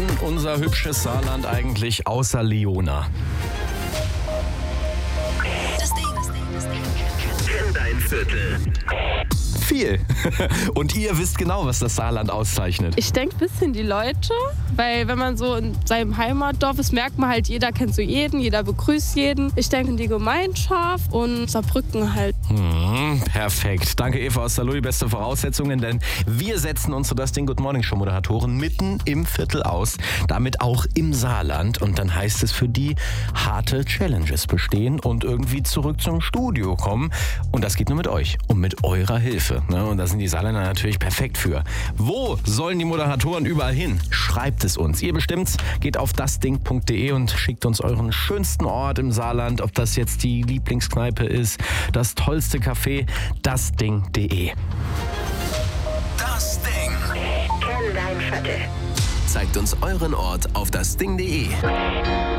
kann unser hübsches Saarland eigentlich außer Leona? Das Ding. Kenn dein Viertel. Viel. Und ihr wisst genau, was das Saarland auszeichnet. Ich denke ein bisschen die Leute, weil wenn man so in seinem Heimatdorf ist, merkt man halt, jeder kennt so jeden, jeder begrüßt jeden. Ich denke die Gemeinschaft und Saarbrücken halt. Perfekt. Danke Eva aus Saarlouis, beste Voraussetzungen, denn wir setzen uns so das Ding Good Morning Show Moderatoren mitten im Viertel aus, damit auch im Saarland, und dann heißt es für die harte Challenges bestehen und irgendwie zurück zum Studio kommen, und das geht nur mit euch und mit eurer Hilfe. Ne? Und da sind die Saarländer natürlich perfekt für. Wo sollen die Moderatoren überall hin? Schreibt es uns. Ihr bestimmt's. Geht auf dasding.de und schickt uns euren schönsten Ort im Saarland, ob das jetzt die Lieblingskneipe ist, das tollste Café, dasding.de. Das Ding. Kenn dein Viertel. Zeigt uns euren Ort auf dasding.de.